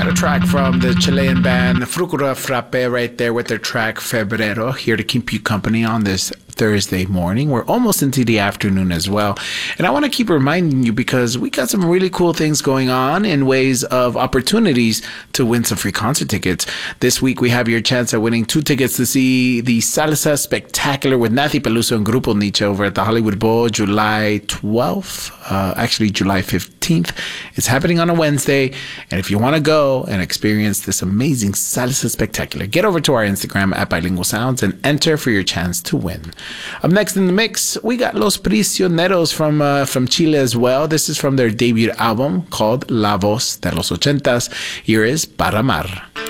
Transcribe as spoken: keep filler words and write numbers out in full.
got a track from the Chilean band Frucura Frappe right there with their track Febrero, here to keep you company on this Thursday morning. We're almost into the afternoon as well. And I want to keep reminding you because we got some really cool things going on in ways of opportunities to win some free concert tickets. This week we have your chance at winning two tickets to see the Salsa Spectacular with Nathy Peluso and Grupo Nietzsche over at the Hollywood Bowl, July twelfth, uh, actually July fifteenth. It's happening on a Wednesday. And if you want to go and experience this amazing Salsa Spectacular, get over to our Instagram at Bilingual Sounds and enter for your chance to win. Up next in the mix, we got Los Prisioneros from uh, from Chile as well. This is from their debut album called La Voz de los Ochentas. Here is Para Amar.